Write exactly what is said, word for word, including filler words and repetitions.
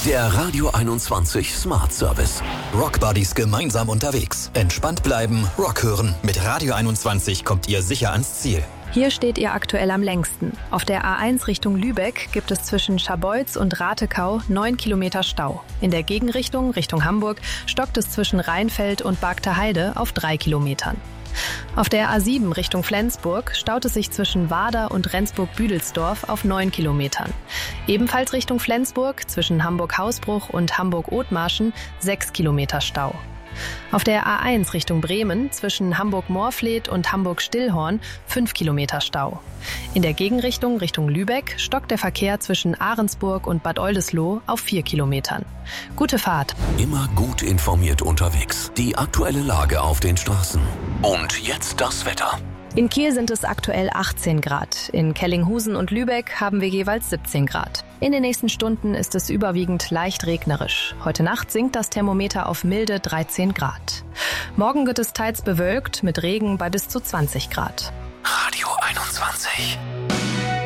Der Radio einundzwanzig Smart Service. Rock Buddies gemeinsam unterwegs. Entspannt bleiben, Rock hören. Mit Radio einundzwanzig kommt ihr sicher ans Ziel. Hier steht ihr aktuell am längsten. Auf der A eins Richtung Lübeck gibt es zwischen Scharbeutz und Ratekau neun Kilometer Stau. In der Gegenrichtung, Richtung Hamburg, stockt es zwischen Rheinfeld und Bargter auf drei Kilometern. Auf der A sieben Richtung Flensburg staut es sich zwischen Wader und Rendsburg-Büdelsdorf auf neun Kilometern. Ebenfalls Richtung Flensburg zwischen Hamburg-Hausbruch und Hamburg-Othmarschen sechs Kilometer Stau. Auf der A eins Richtung Bremen zwischen Hamburg-Moorfleet und Hamburg-Stillhorn fünf Kilometer Stau. In der Gegenrichtung Richtung Lübeck stockt der Verkehr zwischen Ahrensburg und Bad Oldesloe auf vier Kilometern. Gute Fahrt! Immer gut informiert unterwegs. Die aktuelle Lage auf den Straßen. Und jetzt das Wetter. In Kiel sind es aktuell achtzehn Grad. In Kellinghusen und Lübeck haben wir jeweils siebzehn Grad. In den nächsten Stunden ist es überwiegend leicht regnerisch. Heute Nacht sinkt das Thermometer auf milde dreizehn Grad. Morgen wird es teils bewölkt mit Regen bei bis zu zwanzig Grad. Radio einundzwanzig.